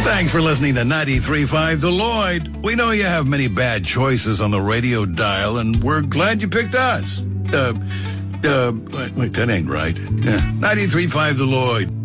Thanks for listening to 93.5 The Lloyd. We know you have many bad choices on the radio dial, and we're glad you picked us. Wait, that ain't right. Yeah, 93.5 The Lloyd.